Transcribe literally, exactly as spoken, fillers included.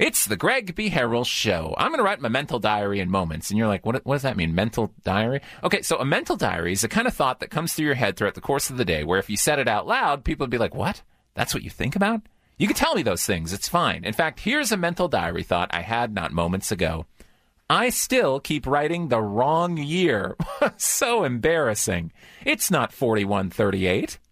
It's the Greg B. Harrell Show. I'm going to write my mental diary in moments. And you're like, what, what does that mean, mental diary? Okay, so a mental diary is the kind of thought that comes through your head throughout the course of the day where if you said it out loud, people would be like, what? That's what you think about? You can tell me those things. It's fine. In fact, here's a mental diary thought I had not moments ago. I still keep writing the wrong year. So embarrassing. It's not forty-one thirty-eight.